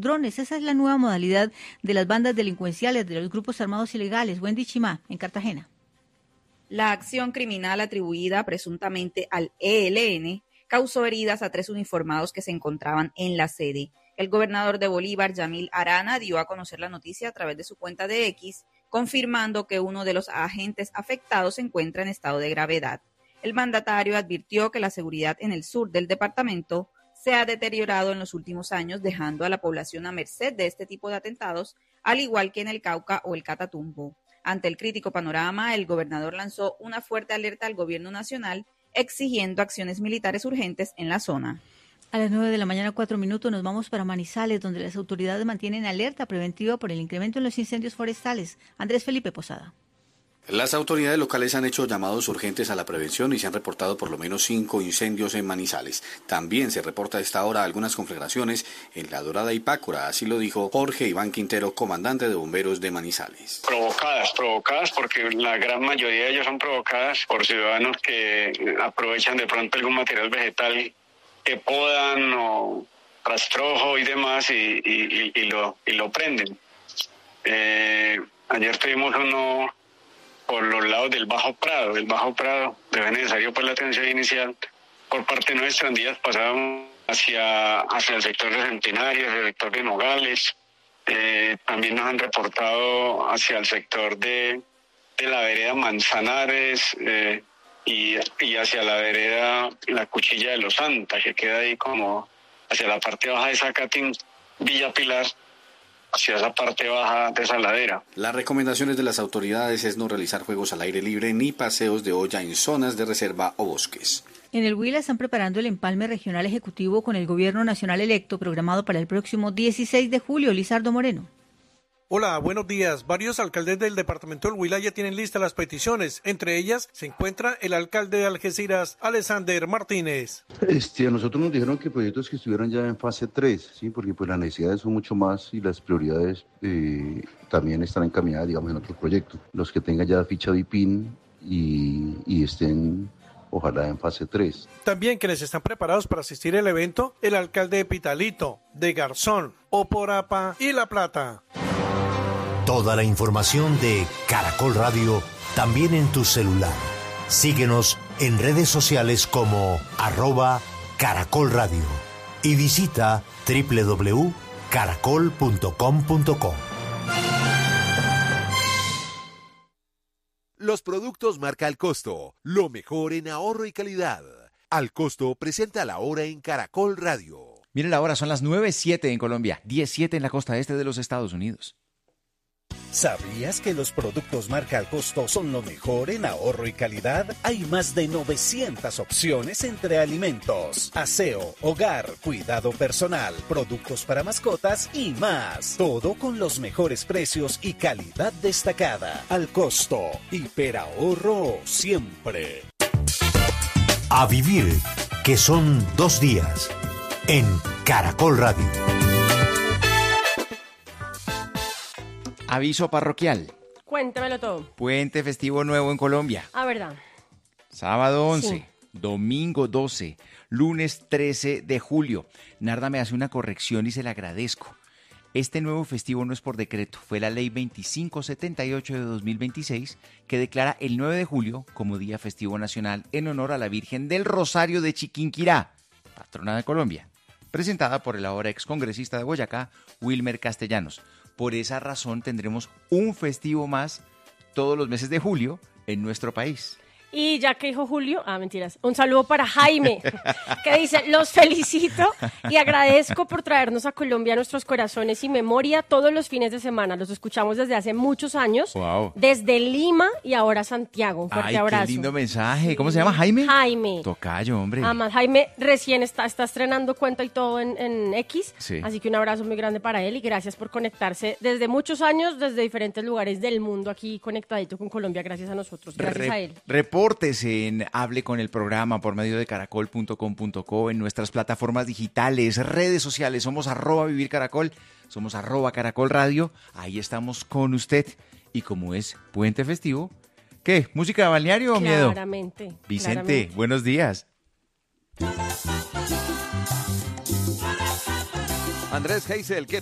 drones. Esa es la nueva modalidad de las bandas delincuenciales, de los grupos armados ilegales. Wendy Chimá, en Cartagena. La acción criminal atribuida presuntamente al ELN causó heridas a 3 uniformados que se encontraban en la sede. El gobernador de Bolívar, Yamil Arana, dio a conocer la noticia a través de su cuenta de X, confirmando que uno de los agentes afectados se encuentra en estado de gravedad. El mandatario advirtió que la seguridad en el sur del departamento se ha deteriorado en los últimos años, dejando a la población a merced de este tipo de atentados, al igual que en el Cauca o el Catatumbo. Ante el crítico panorama, el gobernador lanzó una fuerte alerta al gobierno nacional, exigiendo acciones militares urgentes en la zona. A las 9:04 a.m. nos vamos para Manizales, donde las autoridades mantienen alerta preventiva por el incremento en los incendios forestales. Andrés Felipe Posada. Las autoridades locales han hecho llamados urgentes a la prevención y se han reportado por lo menos 5 incendios en Manizales. También se reporta a esta hora algunas conflagraciones en La Dorada y Pácora, así lo dijo Jorge Iván Quintero, comandante de bomberos de Manizales. Provocadas porque la gran mayoría de ellas son provocadas por ciudadanos que aprovechan de pronto algún material vegetal que podan o rastrojo y demás y lo prenden. Ayer tuvimos uno por los lados del Bajo Prado. Fue necesario pues la atención inicial por parte nuestra. En días pasados hacia el sector de Centenario, hacia el sector de Nogales. También nos han reportado hacia el sector de la vereda Manzanares y hacia la vereda La Cuchilla de los Santa, que queda ahí como hacia la parte baja de Zacatín, Villa Pilar, hacia esa parte baja de esa ladera. Las recomendaciones de las autoridades es no realizar juegos al aire libre ni paseos de olla en zonas de reserva o bosques. En el Huila están preparando el empalme regional ejecutivo con el gobierno nacional electo programado para el próximo 16 de julio. Lizardo Moreno. Hola, buenos días. Varios alcaldes del departamento del Huila ya tienen listas las peticiones. Entre ellas se encuentra el alcalde de Algeciras, Alexander Martínez. A nosotros nos dijeron que proyectos que estuvieran ya en fase 3, ¿sí? Porque pues las necesidades son mucho más y las prioridades también están encaminadas, digamos, en otros proyectos. Los que tengan ya ficha de IPIN y estén, ojalá, en fase 3. También quienes están preparados para asistir al evento, el alcalde de Pitalito, de Garzón, Oporapa y La Plata. Toda la información de Caracol Radio también en tu celular. Síguenos en redes sociales como @Caracol Radio y visita www.caracol.com.co. Los productos marca Al Costo, lo mejor en ahorro y calidad. Al Costo presenta la hora en Caracol Radio. Miren la hora, son las 9:07 en Colombia, 10:07 en la costa este de los Estados Unidos. ¿Sabías que los productos marca Al Costo son lo mejor en ahorro y calidad? Hay más de 900 opciones entre alimentos, aseo, hogar, cuidado personal, productos para mascotas y más. Todo con los mejores precios y calidad destacada. Al Costo, hiperahorro siempre. A vivir, que son 2 días, en Caracol Radio. Aviso parroquial. Cuéntamelo todo. Puente festivo nuevo en Colombia. Ah, ¿verdad? Sábado 11, Sí. domingo 12, lunes 13 de julio. Narda me hace una corrección y se la agradezco. Este nuevo festivo no es por decreto, fue la ley 2578 de 2026 que declara el 9 de julio como día festivo nacional en honor a la Virgen del Rosario de Chiquinquirá, patrona de Colombia, presentada por el ahora excongresista de Boyacá, Wilmer Castellanos. Por esa razón tendremos un festivo más todos los meses de julio en nuestro país. Y ya que dijo Julio, mentiras, un saludo para Jaime, que dice, los felicito y agradezco por traernos a Colombia nuestros corazones y memoria todos los fines de semana. Los escuchamos desde hace muchos años, Wow. Desde Lima y ahora Santiago. Un fuerte Ay, abrazo. qué lindo mensaje. ¿Cómo se llama? ¿Jaime? Jaime. Tocayo, hombre. Además, Jaime recién está estrenando cuenta y todo en X, Sí. Así que un abrazo muy grande para él y gracias por conectarse desde muchos años, desde diferentes lugares del mundo aquí conectadito con Colombia, gracias a nosotros, gracias a él. Repórtese en Hable con el Programa por medio de caracol.com.co, en nuestras plataformas digitales, redes sociales. Somos @vivircaracol, somos @Caracol Radio. Ahí estamos con usted. Y como es puente festivo, ¿qué? ¿Música de balneario o miedo? Claramente. Vicente, claramente. buenos días. Andrés Heisel, ¿qué